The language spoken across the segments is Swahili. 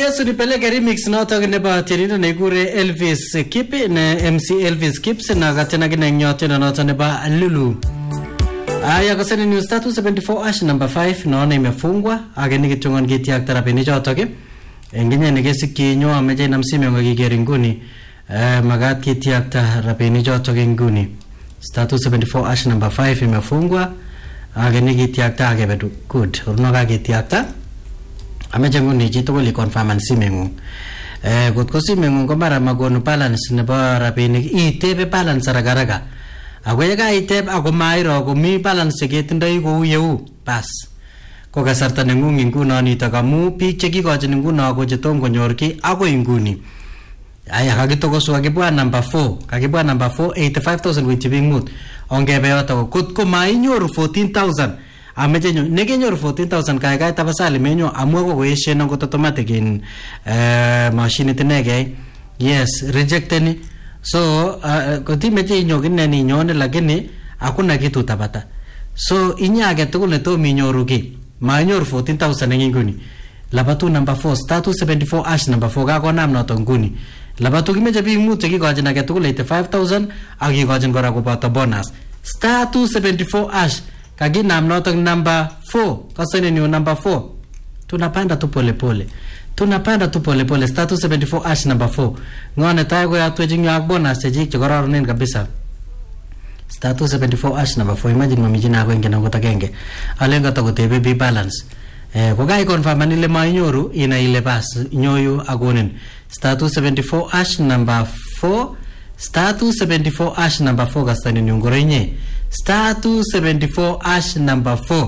Yesu nipeleke remix noto nebo tienindo nekure Elvis Kip na MC Elvis Kip na gatena gina nyote na noto nebo Lulu. Aya kasani news status 74 ash number 5 naona imefungwa ageni kitungon giti aktara peni joto ke engine negesiki nyo ameje na msime ngakigeri nguni magat giti aktara rapeni joto ke nguni status 74 ash number 5 imefungwa ageni giti aktara gebedu good unoga giti aktara ameje nguni jito wali confirm ansimengu gotko simengu ko mara magonu balance nebo rapeni itebe balance ragaraga agoyega iteb ago mairo ago mi balance getindoi kou yeu bas ko kasarta nengung inguno nito kamu biik chekikochin inguno ago chetom konyor ki ago inguni aya kakitokosu kakibwa number 4 85000 wichibing mut ongebe yoto kotko mainyoru 14000 ameje nyo negenyoru 14000 kai tapasali menyo amwa ko goyeshen ngo automatic in machine tinege yes rejecteni so koti meje nyogine ni nyone lakini hakuna kitu tapata so inyage tugul neto minyoru ki manyoru 14000 nginguni labatu number 4 status 74 ash number 4 kako nam noto nguni labatu kimeje bi mut kikojin age tugul 85000 akikojin kora koboto bonus status 74 ash kaginam noto number 4 kasene ni number 4 tunapanda tu pole pole status 74 ash number 4 ngone tayo ya twejinyo ak bonus chejik chekororon kabisa status 74 ash number 4 imagine mamijina ako ingena ngotagenge alenga takotebe bi balance ko gai confirm anile mainyoru ina ile bas nyoyu agonin status 74 ash number 4 status 74 ash number 4 gastani nyungorenye status 74 ash number 4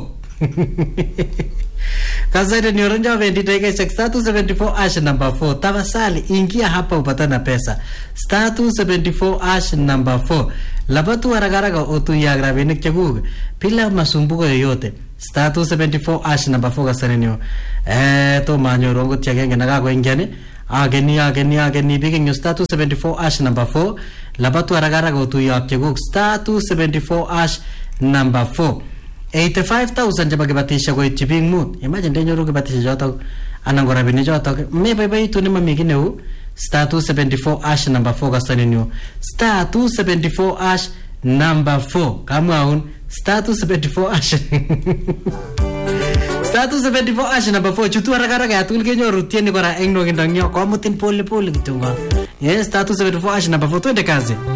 Kazaide ni oronja vendi teke status 74 ash number 4 tafasali ingia hapa upatana pesa status 74 ash number 4 labatu haragaraga otu ya grabenik chagug pila masumbuko yoyote status 74 ash number 4 kasanenyo to manyoro ngot chagenge nagago ingiane ageni biging status 74 ash number 4 labatu haragaraga otu ya chagug status 74 ash number 4 85000 jaba kibatisha ko itibing mut imagine denyo kibatisha joto anangora bini joto me bye tu ni mamigine u status 74 ash number 4 kasanenyo status 74 ash number 4 kamwaun status 74 ash status 74 ash number 4 chutu haragaraga atul kenyoru tieni kora engno kindangyo komutin pole kitunga yes status 74 ash number 4 twende kazi